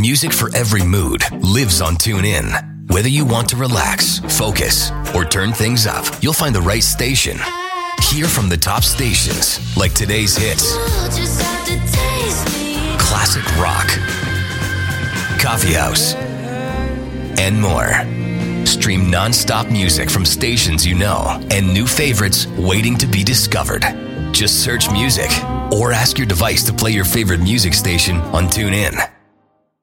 Music for every mood lives on TuneIn. Whether you want to relax, focus, or turn things up, you'll find the right station. Hear from the top stations like today's hits, classic rock, coffee house, and more. Stream non-stop music from stations you know and new favorites waiting to be discovered. Just search music or ask your device to play your favorite music station on TuneIn.